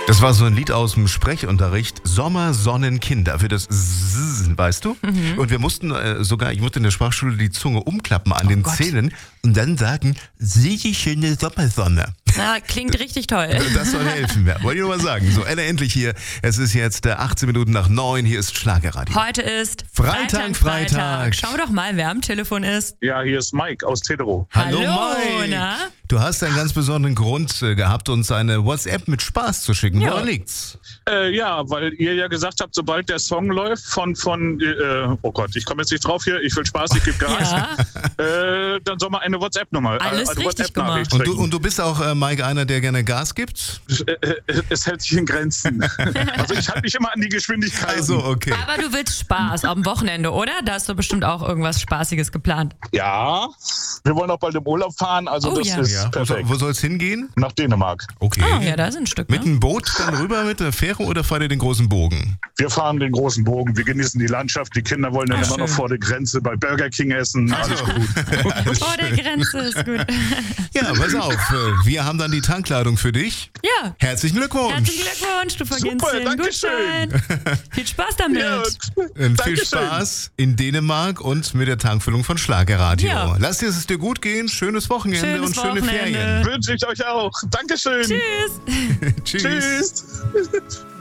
Das war so ein Lied aus dem Sprechunterricht. Sommer, Sonnen, Kinder. Für das Z, weißt du? Und wir mussten ich musste in der Sprachschule die Zunge umklappen an den Zähnen und dann sagen, sieh die schöne Sommersonne. Na, klingt richtig toll. Das soll helfen. Ja. Wollte ich nur mal sagen. So, endlich hier. Es ist jetzt 18 Minuten nach 9. Hier ist Schlagerradio. Heute ist Freitag. Schau doch mal, wer am Telefon ist. Ja, hier ist Mike aus Tedero. Hallo Mike. Mike. Du hast einen ganz besonderen Grund gehabt, uns eine WhatsApp mit Spaß zu schicken. Ja. Woran liegt's? Ja, weil ihr ja gesagt habt, sobald der Song läuft oh Gott, ich komme jetzt nicht drauf hier, ich will Spaß, ich gebe Gas. Ja. Dann soll man eine WhatsApp-Nummer, Alles richtig WhatsApp-Nachricht gemacht. schicken. Und du bist auch, Mike, einer, der gerne Gas gibt? Es hält sich in Grenzen. Also ich halte mich immer an die Geschwindigkeit. Also, okay. Aber du willst Spaß am Wochenende, oder? Da hast du bestimmt auch irgendwas Spaßiges geplant. Ja, wir wollen auch bald im Urlaub fahren, also Oh das ja. ist Ja. perfekt. Wo soll's hingehen? Nach Dänemark. Okay. Ah, ja, da ist ein Stück, Mit ne? einem Boot dann rüber mit der Fähre oder fahrt ihr den großen Bogen? Wir fahren den großen Bogen, wir genießen die Landschaft, die Kinder wollen dann immer noch schön. vor der Grenze bei Burger King essen. Alles gut. Vor der Grenze ist gut. Ja, pass auf. Wir haben dann die Tankladung für dich. Ja. Herzlichen Glückwunsch. Herzlichen Glückwunsch, du verdienst Super, den Dankeschön. Gutschein. Viel Spaß damit. Ja, Und viel Dankeschön. Spaß in Dänemark und mit der Tankfüllung von Schlagerradio. Ja. Lass es dir gut gehen. Schönes Wochenende Schönes und schöne Wochenende. Ferien. Wünsche ich euch auch. Dankeschön. Tschüss. Tschüss. Tschüss.